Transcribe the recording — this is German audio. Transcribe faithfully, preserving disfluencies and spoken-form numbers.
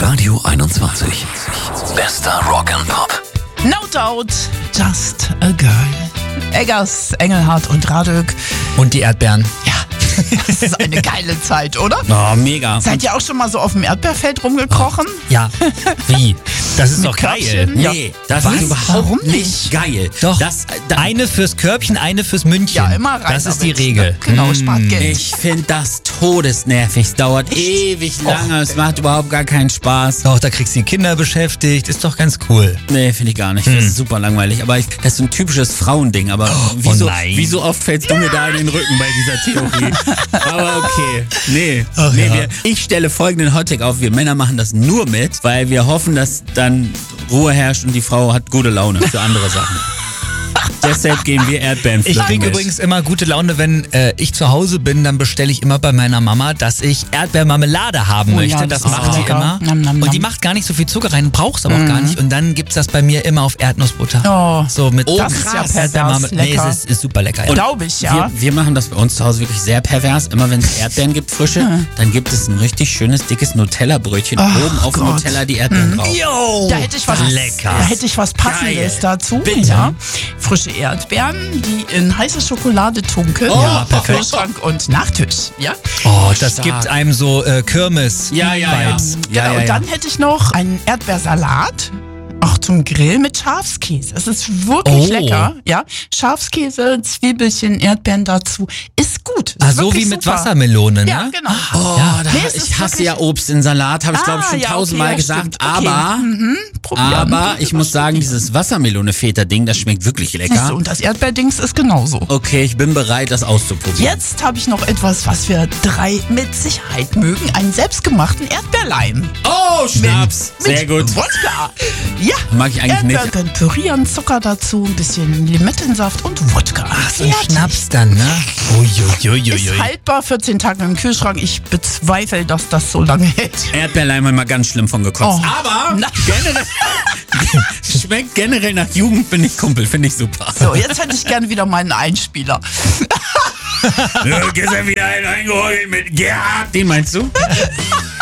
Radio einundzwanzig. Bester Rock'n'Pop. No doubt, just a girl. Eggers, Engelhardt und Radök. Und die Erdbeeren. Ja, das ist eine geile Zeit, oder? Oh, mega. Seid ihr auch schon mal so auf dem Erdbeerfeld rumgekrochen? Ja. Wie? Das ist doch geil. Körbchen? Ja. Nee, das Was? ist überhaupt Warum nicht nicht? geil. Doch. Das, da, Eine fürs Körbchen, eine fürs Mündchen. Ja, immer rein Das ist die damit. Regel. Genau, Mm. spart Geld. ich finde das todesnervig. Es dauert ewig lange. Es macht überhaupt gar keinen Spaß. Doch, da kriegst du die Kinder beschäftigt. Ist doch ganz cool. Nee, finde ich gar nicht. Das ist super langweilig. Aber ich, das ist so ein typisches Frauending. Aber wieso, oh nein. wieso oft fällst du mir da in den Rücken bei dieser Theorie? Aber okay. Nee. Ach nee ja. wir, ich stelle folgenden Hottag auf. Wir Männer machen das nur mit, weil wir hoffen, dass dann Ruhe herrscht und die Frau hat gute Laune für andere Sachen. Deshalb gehen wir Erdbeeren Ich pflücken kriege mit. übrigens immer gute Laune, wenn äh, ich zu Hause bin, dann bestelle ich immer bei meiner Mama, dass ich Erdbeermarmelade haben Oh möchte. ja, das das ist macht die lecker. immer. Nam, nam, Und die nam. macht gar nicht so viel Zucker rein, brauchst aber auch gar nicht. Und dann gibt's das bei mir immer auf Erdnussbutter. Oh, so mit Oh, das ist ja krass. pervers Erdbeermarmelade. Nee, lecker. es ist, ist super lecker. Ja. Glaube ich, ja. Wir, wir machen das bei uns zu Hause wirklich sehr pervers. Immer wenn es Erdbeeren gibt, frische, dann gibt es ein richtig schönes, dickes Nutella-Brötchen. Ach Oben auf dem Gott. Nutella die Erdbeeren drauf. Yo, Da hätte ich was, lecker. Da hätte ich was Passendes Geil. dazu. Bitte. Ja. Frische Erdbeeren, die in heiße Schokolade tunkeln. Oh, ja, perfekt. Kühlschrank und Nachtisch. Ja. Oh, das Stark. gibt einem so äh, Kirmes. Ja, ja, ja. Vibes. ja, Genau, ja, und ja. dann hätte ich noch einen Erdbeersalat. Auch zum Grill mit Schafskäse. Es ist wirklich Oh. lecker. Ja, Schafskäse, Zwiebelchen, Erdbeeren dazu. Ist gut. Ist Ah, so wirklich wie mit super. Wassermelone, ne? Ja, genau. Oh, Ja. da, Nee, es ist ich hasse wirklich- ja Obst in Salat, habe ich glaube ich Ah, schon ja, okay, tausendmal ja, gesagt. stimmt. Okay. Aber, Mhm, probieren. aber ich muss sagen, dieses Wassermelone-Feta-Ding, das schmeckt wirklich Siehst lecker. du, und das Erdbeerdings ist genauso. Okay, ich bin bereit, das auszuprobieren. Jetzt habe ich noch etwas, was wir drei mit Sicherheit mögen. Einen selbstgemachten Erdbeerleim. Oh, Schnaps. Sehr mit gut. Wodka. Ja. Mag ich eigentlich nicht. Erdbeeren pürieren, Zucker dazu, ein bisschen Limettensaft und Wodka. Ach, so ein Schnaps dann, ne? Ist Uiuiuiui. haltbar, vierzehn Tage im Kühlschrank. Ich bezweifle, dass das so lange hält. Erdbeerleim haben wir ganz schlimm von gekotzt. Oh. Aber Na. generell, schmeckt generell nach Jugend, bin ich Kumpel, finde ich super. So, jetzt hätte ich gerne wieder meinen Einspieler. Ja, gestern wieder einen eingeholt mit Gerhard. Den meinst du?